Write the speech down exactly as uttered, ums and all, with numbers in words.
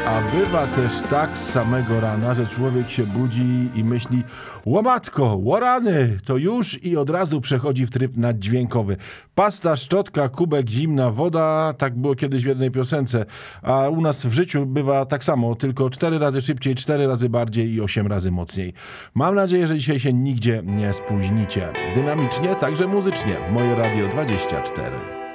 A bywa też tak z samego rana, że człowiek się budzi i myśli: łomatko, łorany, to już i od razu przechodzi w tryb naddźwiękowy. Pasta, szczotka, kubek, zimna woda, tak było kiedyś w jednej piosence, a u nas w życiu bywa tak samo, tylko cztery razy szybciej, cztery razy bardziej i osiem razy mocniej. Mam nadzieję, że dzisiaj się nigdzie nie spóźnicie. Dynamicznie, także muzycznie w Moje Radio dwadzieścia cztery.